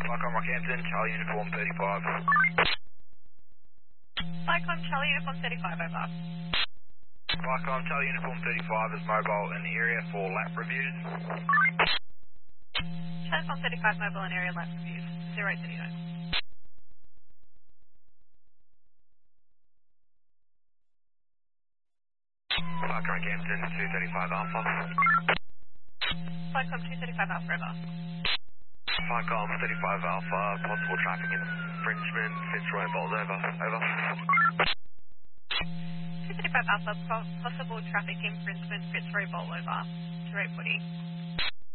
Flycom Rockhampton, Charlie Uniform 35. Flycom Charlie Uniform 35, over. Flycom Charlie Uniform 35 is mobile in the area for lap reviews. Charlie Uniform 35 mobile and area lap reviews, 0839. Flycom Rockhampton 235 Alpha. Flycom 235 Alpha, over. Flycom 35 Alpha, possible traffic infringement, Fitzroy and Bolt, over. Over. 235 Alpha, possible traffic infringement, Fitzroy Bowl, over. 0840.